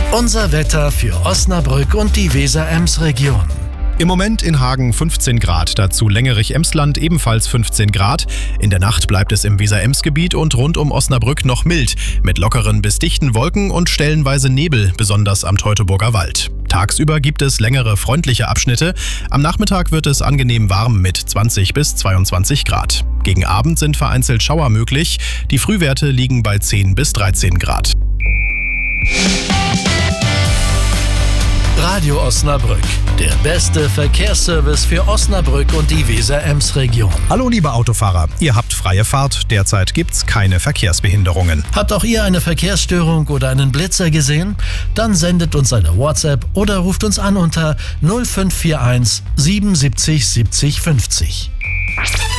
Unser Wetter für Osnabrück und die Weser-Ems-Region. Im Moment in Hagen 15 Grad, dazu Längerich-Emsland ebenfalls 15 Grad. In der Nacht bleibt es im Weser-Ems-Gebiet und rund um Osnabrück noch mild, mit lockeren bis dichten Wolken und stellenweise Nebel, besonders am Teutoburger Wald. Tagsüber gibt es längere freundliche Abschnitte. Am Nachmittag wird es angenehm warm mit 20 bis 22 Grad. Gegen Abend sind vereinzelt Schauer möglich. Die Frühwerte liegen bei 10 bis 13 Grad. Radio Osnabrück, der beste Verkehrsservice für Osnabrück und die Weser-Ems-Region. Hallo liebe Autofahrer, ihr habt freie Fahrt. Derzeit gibt's keine Verkehrsbehinderungen. Habt auch ihr eine Verkehrsstörung oder einen Blitzer gesehen? Dann sendet uns eine WhatsApp oder ruft uns an unter 0541 77 70 50.